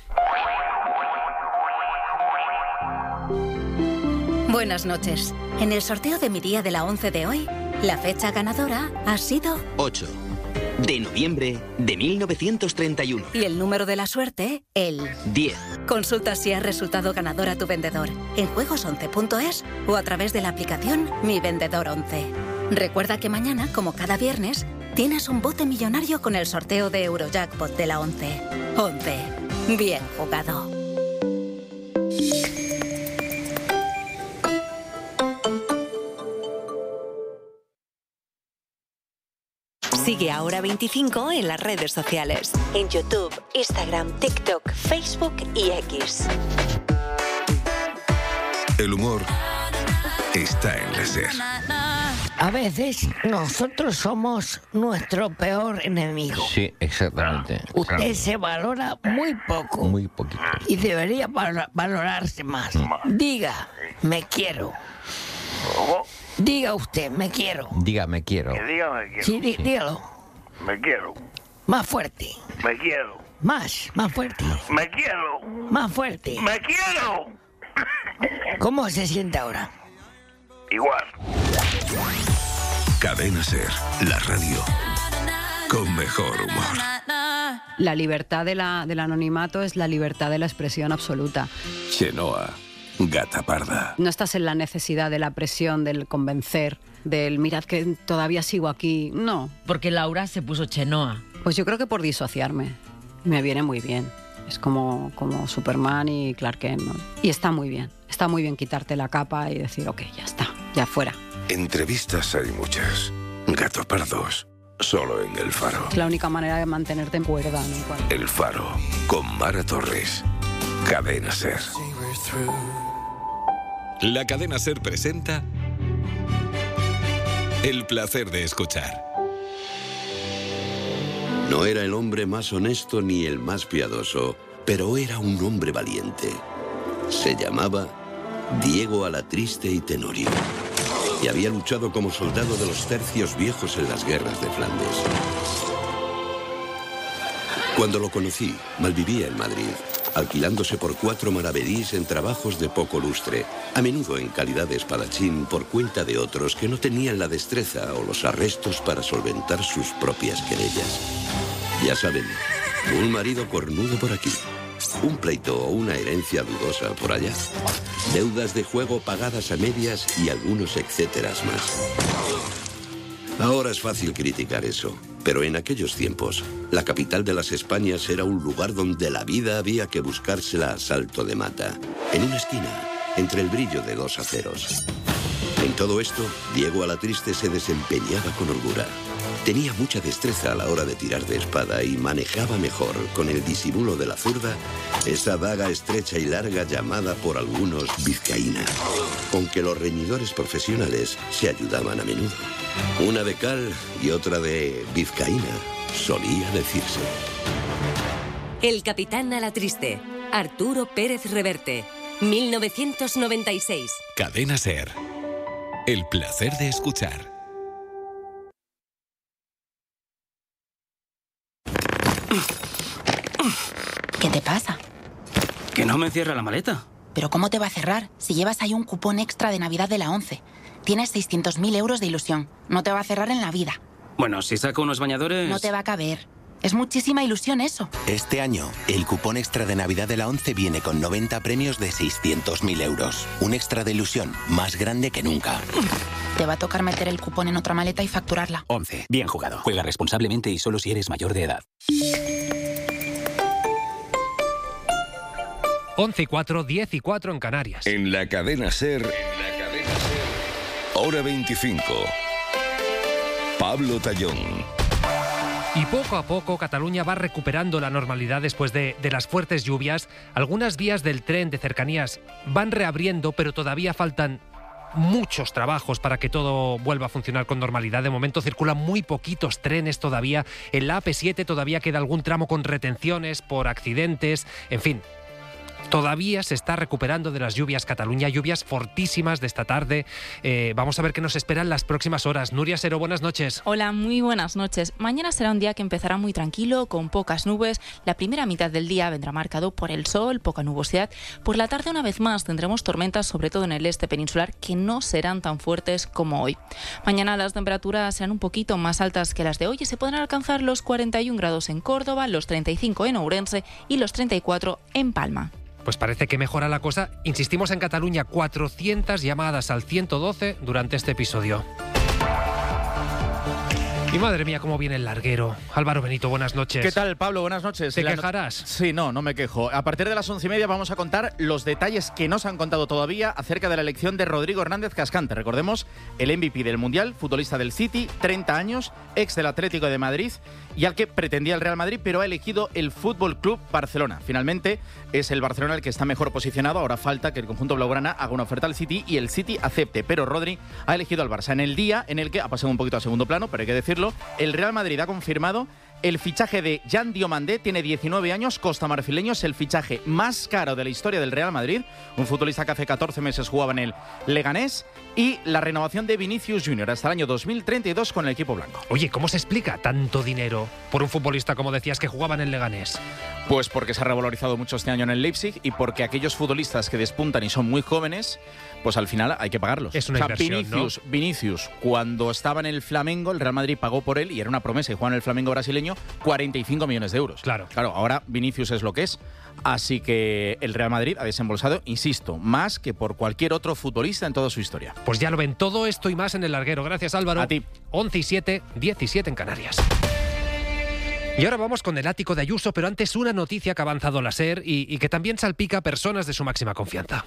Buenas noches. En el sorteo de mi día de la 11 de hoy, la fecha ganadora ha sido 8. de noviembre de 1931. Y el número de la suerte, el 10. Consulta si has resultado ganador a tu vendedor en juegos11.es o a través de la aplicación Mi Vendedor 11. Recuerda que mañana, como cada viernes, tienes un bote millonario con el sorteo de Eurojackpot de la 11. 11. Bien jugado. Sigue Ahora 25 en las redes sociales. En YouTube, Instagram, TikTok, Facebook y X. El humor está en la SER. A veces nosotros somos nuestro peor enemigo. Sí, exactamente. Usted se valora muy poco. Muy poquito. Y debería valorarse más. Diga, me quiero. Diga usted, me quiero. Diga, me quiero. Que diga, me quiero. Sí, dígalo. Me quiero. Más fuerte. Me quiero. Más fuerte. Me quiero. Más fuerte. Me quiero. ¿Cómo se siente ahora? Igual. Cadena SER, la radio con mejor humor. La libertad del anonimato es la libertad de la expresión absoluta. Chenoa, gata parda. No estás en la necesidad de la presión, del convencer, del mirad que todavía sigo aquí. No. Porque Laura se puso Chenoa. Pues yo creo que por disociarme. Me viene muy bien. Es como Superman y Clark Kent, ¿no? Y está muy bien. Está muy bien quitarte la capa y decir, ok, ya está, ya fuera. Entrevistas hay muchas. Gato pardos, solo en El Faro. Es la única manera de mantenerte en cuerda, ¿no? El Faro, con Mara Torres. Cadena SER. La Cadena SER presenta El placer de escuchar. No era el hombre más honesto ni el más piadoso, pero era un hombre valiente. Se llamaba Diego Alatriste y Tenorio, y había luchado como soldado de los tercios viejos en las guerras de Flandes. Cuando lo conocí, malvivía en Madrid, alquilándose por 4 maravedís en trabajos de poco lustre, a menudo en calidad de espadachín por cuenta de otros que no tenían la destreza o los arrestos para solventar sus propias querellas. Ya saben, un marido cornudo por aquí, un pleito o una herencia dudosa por allá, deudas de juego pagadas a medias y algunos etcéteras más. Ahora es fácil criticar eso, pero en aquellos tiempos, la capital de las Españas era un lugar donde la vida había que buscársela a salto de mata, en una esquina, entre el brillo de 2 aceros. En todo esto, Diego Alatriste se desempeñaba con holgura. Tenía mucha destreza a la hora de tirar de espada y manejaba mejor, con el disimulo de la zurda, esa daga estrecha y larga llamada por algunos vizcaína, con que los reñidores profesionales se ayudaban a menudo. Una de cal y otra de vizcaína, solía decirse. El capitán Alatriste, Arturo Pérez Reverte, 1996. Cadena SER. El placer de escuchar. ¿Qué te pasa? Que no me cierra la maleta. ¿Pero cómo te va a cerrar si llevas ahí un cupón extra de Navidad de la 11? Tienes 600.000 euros de ilusión. No te va a cerrar en la vida. Bueno, si saco unos bañadores... No te va a caber. Es muchísima ilusión eso. Este año, el cupón extra de Navidad de la 11 viene con 90 premios de 600.000 euros. Un extra de ilusión más grande que nunca. Te va a tocar meter el cupón en otra maleta y facturarla. 11. Bien jugado. Juega responsablemente y solo si eres mayor de edad. 11:04, 10:04 en Canarias. En la Cadena SER, Hora 25. Pablo Tallón. Y poco a poco Cataluña va recuperando la normalidad después de las fuertes lluvias. Algunas vías del tren de cercanías van reabriendo, pero todavía faltan muchos trabajos para que todo vuelva a funcionar con normalidad. De momento circulan muy poquitos trenes todavía. En la AP7 todavía queda algún tramo con retenciones por accidentes. En fin, Todavía se está recuperando de las lluvias Cataluña, lluvias fortísimas de esta tarde. Vamos a ver qué nos esperan las próximas horas. Nuria Sero, buenas noches. Hola, muy buenas noches. Mañana será un día que empezará muy tranquilo, con pocas nubes. La primera mitad del día vendrá marcado por el sol, poca nubosidad. Por la tarde, una vez más, tendremos tormentas, sobre todo en el este peninsular, que no serán tan fuertes como hoy. Mañana las temperaturas serán un poquito más altas que las de hoy y se podrán alcanzar los 41 grados en Córdoba, los 35 en Ourense y los 34 en Palma. Pues parece que mejora la cosa. Insistimos en Cataluña, 400 llamadas al 112 durante este episodio. Y madre mía, cómo viene el larguero. Álvaro Benito, buenas noches. ¿Qué tal, Pablo? Buenas noches. ¿Te quejarás? Sí, no me quejo. A partir de las 11:30 vamos a contar los detalles que no se han contado todavía acerca de la elección de Rodrigo Hernández Cascante. Recordemos, el MVP del Mundial, futbolista del City, 30 años, ex del Atlético de Madrid y al que pretendía el Real Madrid, pero ha elegido el Fútbol Club Barcelona. Finalmente, es el Barcelona el que está mejor posicionado. Ahora falta que el conjunto blaugrana haga una oferta al City y el City acepte. Pero Rodri ha elegido al Barça en el día en el que ha pasado un poquito a segundo plano, pero hay que decirlo, el Real Madrid ha confirmado el fichaje de Jan Diomandé. Tiene 19 años, costamarfileño, es el fichaje más caro de la historia del Real Madrid, un futbolista que hace 14 meses jugaba en el Leganés, y la renovación de Vinicius Junior hasta el año 2032 con el equipo blanco. Oye, ¿cómo se explica tanto dinero por un futbolista, como decías, que jugaba en el Leganés? Pues porque se ha revalorizado mucho este año en el Leipzig y porque aquellos futbolistas que despuntan y son muy jóvenes, pues al final hay que pagarlos. Es una inversión, Vinicius, cuando estaba en el Flamengo, el Real Madrid pagó por él y era una promesa y jugaba en el Flamengo brasileño 45 millones de euros. Claro, ahora Vinicius es lo que es. Así que el Real Madrid ha desembolsado, insisto, más que por cualquier otro futbolista en toda su historia. Pues ya lo ven, todo esto y más en el larguero. Gracias, Álvaro. A ti. 11:07, 17 en Canarias. Y ahora vamos con el ático de Ayuso, pero antes una noticia que ha avanzado la SER y que también salpica a personas de su máxima confianza.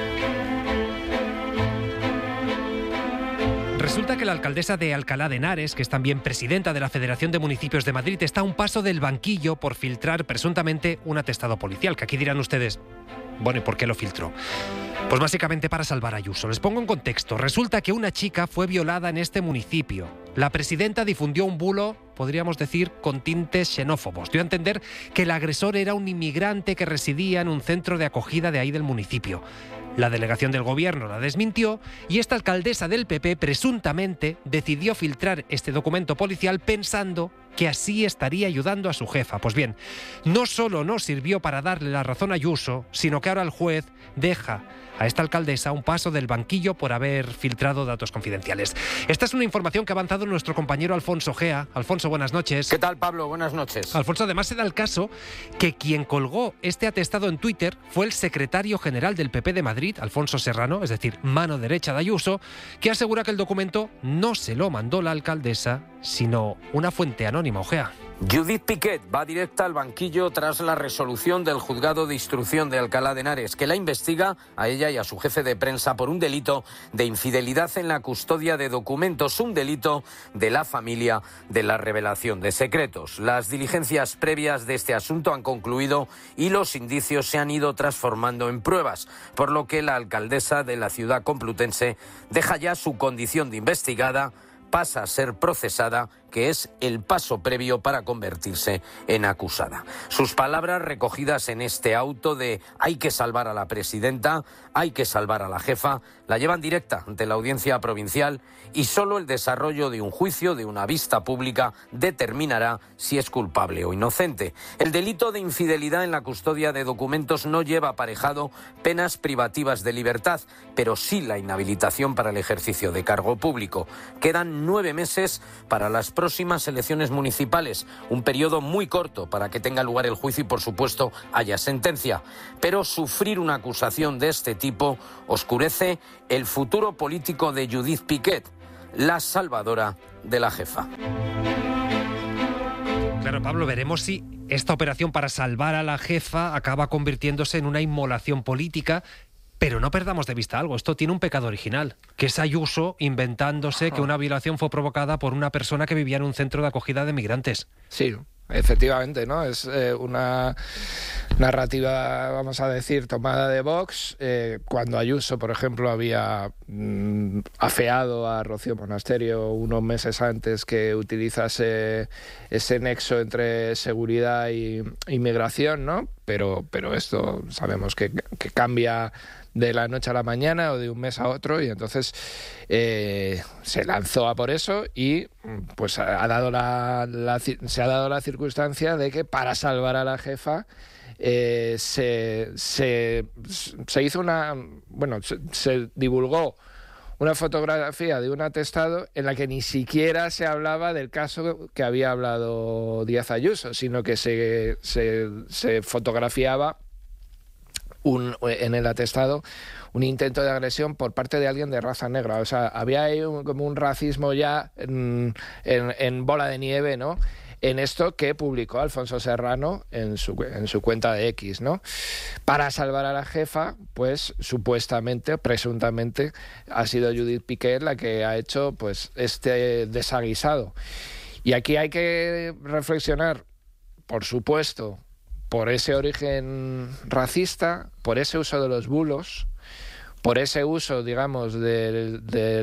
Resulta que la alcaldesa de Alcalá de Henares, que es también presidenta de la Federación de Municipios de Madrid, está a un paso del banquillo por filtrar presuntamente un atestado policial, que aquí dirán ustedes, bueno, ¿y por qué lo filtró? Pues básicamente para salvar a Ayuso. Les pongo en contexto. Resulta que una chica fue violada en este municipio. La presidenta difundió un bulo, podríamos decir, con tintes xenófobos. Dio a entender que el agresor era un inmigrante que residía en un centro de acogida de ahí del municipio. La delegación del gobierno la desmintió y esta alcaldesa del PP presuntamente decidió filtrar este documento policial pensando que así estaría ayudando a su jefa. Pues bien, no solo no sirvió para darle la razón a Ayuso, sino que ahora el juez deja a esta alcaldesa un paso del banquillo por haber filtrado datos confidenciales. Esta es una información que ha avanzado nuestro compañero Alfonso Gea. Alfonso, buenas noches. ¿Qué tal, Pablo? Buenas noches. Alfonso, además se da el caso que quien colgó este atestado en Twitter fue el secretario general del PP de Madrid, Alfonso Serrano, es decir, mano derecha de Ayuso, que asegura que el documento no se lo mandó la alcaldesa, sino una fuente anónima. Ojea. Judith Piquet va directa al banquillo tras la resolución del juzgado de instrucción de Alcalá de Henares, que la investiga a ella y a su jefe de prensa por un delito de infidelidad en la custodia de documentos, un delito de la familia de la revelación de secretos. Las diligencias previas de este asunto han concluido y los indicios se han ido transformando en pruebas, por lo que la alcaldesa de la ciudad complutense deja ya su condición de investigada, pasa a ser procesada, que es el paso previo para convertirse en acusada. Sus palabras recogidas en este auto de hay que salvar a la presidenta, hay que salvar a la jefa, la llevan directa ante la audiencia provincial y solo el desarrollo de un juicio, de una vista pública, determinará si es culpable o inocente. El delito de infidelidad en la custodia de documentos no lleva aparejado penas privativas de libertad, pero sí la inhabilitación para el ejercicio de cargo público. Quedan 9 meses para las próximas elecciones municipales, un periodo muy corto para que tenga lugar el juicio y, por supuesto, haya sentencia. Pero sufrir una acusación de este tipo oscurece el futuro político de Judith Piquet, la salvadora de la jefa. Claro, Pablo, veremos si esta operación para salvar a la jefa acaba convirtiéndose en una inmolación política. Pero no perdamos de vista algo, esto tiene un pecado original, que es Ayuso inventándose que una violación fue provocada por una persona que vivía en un centro de acogida de migrantes. Sí, efectivamente, ¿no? Es una narrativa, vamos a decir, tomada de Vox, cuando Ayuso, por ejemplo, había afeado a Rocío Monasterio unos meses antes que utilizase ese nexo entre seguridad y inmigración, ¿no? Pero esto sabemos que cambia de la noche a la mañana o de un mes a otro, y entonces se lanzó a por eso, y pues se ha dado la circunstancia de que para salvar a la jefa se hizo se divulgó una fotografía de un atestado en la que ni siquiera se hablaba del caso que había hablado Díaz Ayuso, sino que se fotografiaba en el atestado un intento de agresión por parte de alguien de raza negra. O sea, había ahí como un racismo ya en bola de nieve, ¿no? En esto que publicó Alfonso Serrano en su cuenta de X, ¿no? Para salvar a la jefa, pues supuestamente, presuntamente, ha sido Judith Piqué la que ha hecho pues este desaguisado. Y aquí hay que reflexionar, por supuesto, por ese origen racista, por ese uso de los bulos, por ese uso, digamos, del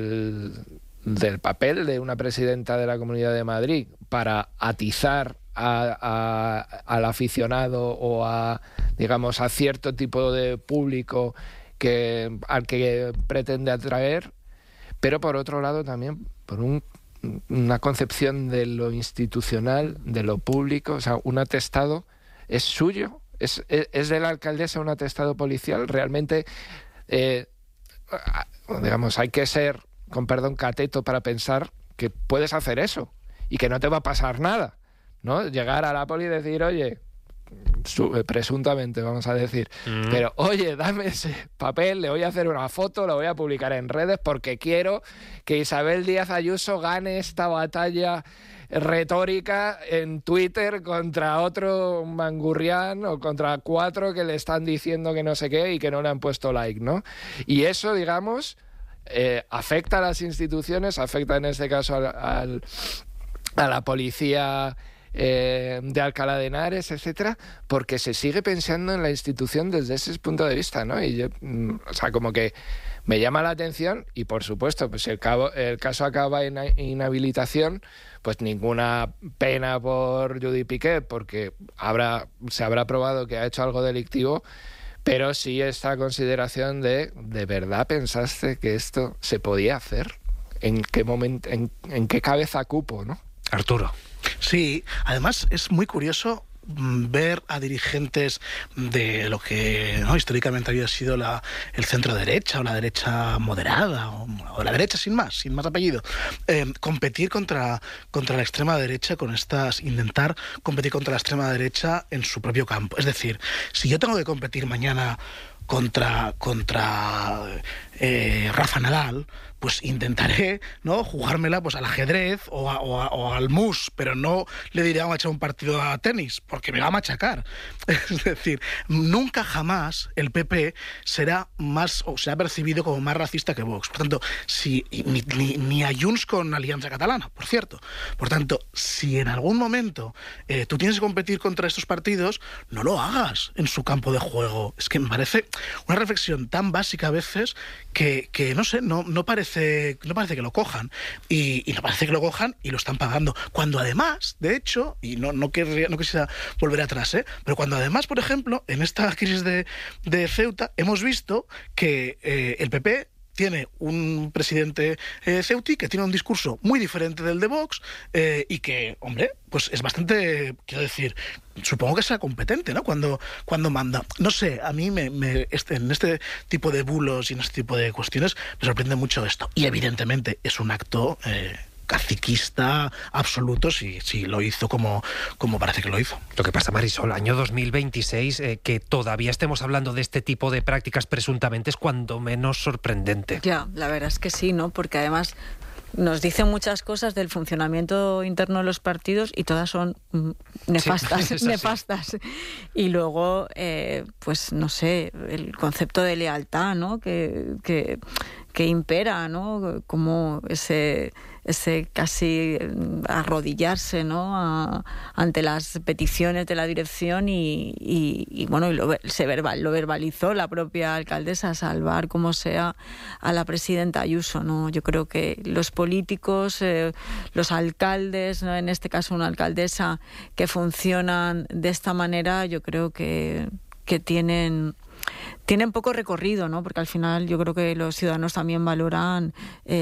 papel de una presidenta de la Comunidad de Madrid para atizar al aficionado o digamos, a cierto tipo de público al que pretende atraer, pero por otro lado también por una concepción de lo institucional, de lo público. O sea, un atestado es suyo, es de la alcaldesa un atestado policial. Realmente, digamos, hay que ser, con perdón, cateto para pensar que puedes hacer eso y que no te va a pasar nada, ¿no? Llegar a la poli y decir, oye, presuntamente vamos a decir, pero oye, dame ese papel, le voy a hacer una foto, lo voy a publicar en redes porque quiero que Isabel Díaz Ayuso gane esta batalla retórica en Twitter contra otro mangurrián o contra 4 que le están diciendo que no sé qué y que no le han puesto like, ¿no? Y eso, digamos, afecta a las instituciones, afecta en este caso a la policía de Alcalá de Henares, etcétera, porque se sigue pensando en la institución desde ese punto de vista, ¿no? Y yo, o sea, como que me llama la atención, y por supuesto, pues si el caso acaba en inhabilitación, pues ninguna pena por Judith Piqué, porque se habrá probado que ha hecho algo delictivo, pero sí esta consideración ¿de verdad pensaste que esto se podía hacer? ¿En qué momento, en qué cabeza cupo, no? Arturo. Sí, además es muy curioso ver a dirigentes de lo que históricamente había sido el centro derecha o la derecha moderada o la derecha sin más apellido, competir contra la extrema derecha intentar competir contra la extrema derecha en su propio campo. Es decir, si yo tengo que competir mañana contra Rafa Nadal, pues intentaré, ¿no?, jugármela pues al ajedrez o al mus, pero no le diré vamos a echar un partido a tenis, porque me va a machacar. Es decir, nunca jamás el PP será percibido como más racista que Vox. Por tanto, ni a Junts con Alianza Catalana, por cierto. Por tanto, si en algún momento tú tienes que competir contra estos partidos, no lo hagas en su campo de juego. Es que me parece una reflexión tan básica a veces que no sé, no parece que lo cojan, y no parece que lo cojan y lo están pagando, cuando además, de hecho, y no quisiera volver atrás, pero cuando además, por ejemplo, en esta crisis de Ceuta hemos visto que el PP tiene un presidente ceutí que tiene un discurso muy diferente del de Vox, y que, hombre, pues es bastante, quiero decir, supongo que será competente, ¿no?, cuando manda. No sé, a mí en este tipo de bulos y en este tipo de cuestiones me sorprende mucho esto. Y evidentemente es un acto caciquista absoluto si lo hizo como parece que lo hizo. Lo que pasa, Marisol, año 2026, que todavía estemos hablando de este tipo de prácticas presuntamente es cuando menos sorprendente. Ya, la verdad es que sí, ¿no? Porque además nos dicen muchas cosas del funcionamiento interno de los partidos y todas son nefastas, sí, nefastas. Y luego, pues no sé, el concepto de lealtad, ¿no?, que impera, ¿no?, como ese ese casi arrodillarse, ¿no? Ante las peticiones de la dirección y lo verbalizó la propia alcaldesa, salvar como sea a la presidenta Ayuso, ¿no? Yo creo que los políticos, los alcaldes, ¿no? En este caso una alcaldesa, que funcionan de esta manera, yo creo que tienen poco recorrido, ¿no? Porque al final yo creo que los ciudadanos también valoran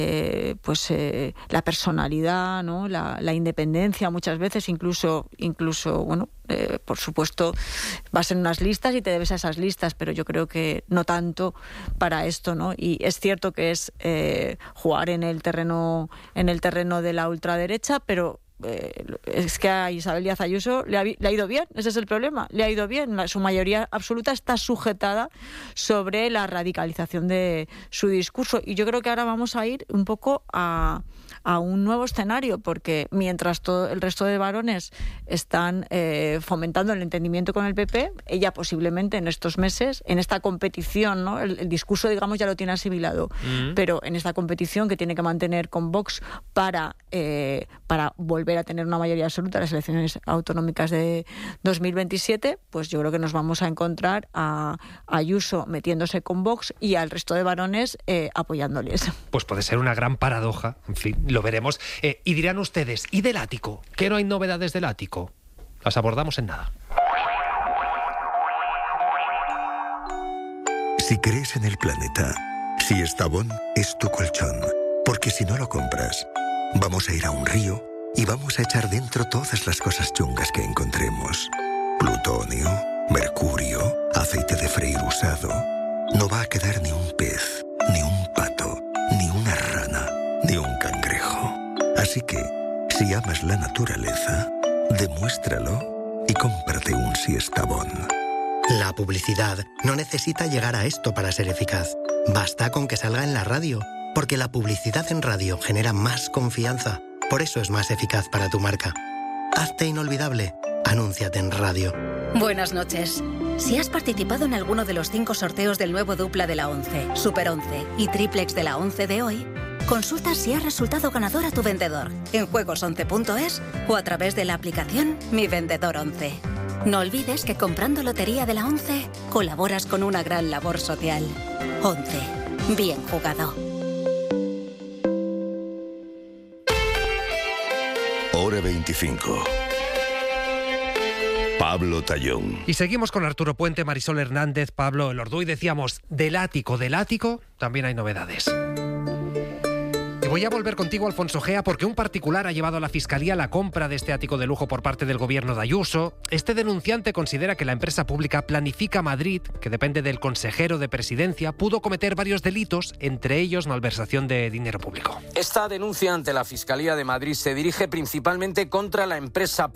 la personalidad, ¿no? La independencia muchas veces, incluso por supuesto vas en unas listas y te debes a esas listas, pero yo creo que no tanto para esto, ¿no? Y es cierto que es jugar en el terreno de la ultraderecha, pero es que a Isabel Díaz Ayuso le ha ido bien, ese es el problema, le ha ido bien, su mayoría absoluta está sujetada sobre la radicalización de su discurso, y yo creo que ahora vamos a ir un poco a un nuevo escenario, porque mientras todo el resto de varones están fomentando el entendimiento con el PP, ella posiblemente en estos meses, en esta competición, ¿no? El discurso, digamos, ya lo tiene asimilado, pero en esta competición que tiene que mantener con Vox para volver a tener una mayoría absoluta en las elecciones autonómicas de 2027, pues yo creo que nos vamos a encontrar a Ayuso metiéndose con Vox y al resto de varones apoyándoles. Pues puede ser una gran paradoja, en fin, lo veremos. Y dirán ustedes, ¿y del ático? ¿Qué no hay novedades del ático? Las abordamos en nada. Si crees en el planeta, Siestabón es tu colchón, porque si no lo compras, vamos a ir a un río y vamos a echar dentro todas las cosas chungas que encontremos. Plutonio, mercurio, aceite de freír usado. No va a quedar ni un pez, ni un pato, ni una rana, ni un cangrejo. Así que, si amas la naturaleza, demuéstralo y cómprate un Siestabón. La publicidad no necesita llegar a esto para ser eficaz. Basta con que salga en la radio, porque la publicidad en radio genera más confianza. Por eso es más eficaz para tu marca. Hazte inolvidable. Anúnciate en radio. Buenas noches. Si has participado en alguno de los 5 sorteos del nuevo dupla de la 11, Super 11 y triplex de la 11 de hoy, consulta si has resultado ganador a tu vendedor en juegos11.es o a través de la aplicación Mi Vendedor 11. No olvides que comprando Lotería de la 11 colaboras con una gran labor social. 11. Bien jugado. Hora 25. Pablo Tallón. Y seguimos con Arturo Puente, Marisol Hernández, Pablo Elorduy. Decíamos, del ático también hay novedades. Y voy a volver contigo, Alfonso Gea, porque un particular ha llevado a la Fiscalía la compra de este ático de lujo por parte del gobierno de Ayuso. Este denunciante considera que la empresa pública Planifica Madrid, que depende del consejero de Presidencia, pudo cometer varios delitos, entre ellos malversación de dinero público. Esta denuncia ante la Fiscalía de Madrid se dirige principalmente contra la empresa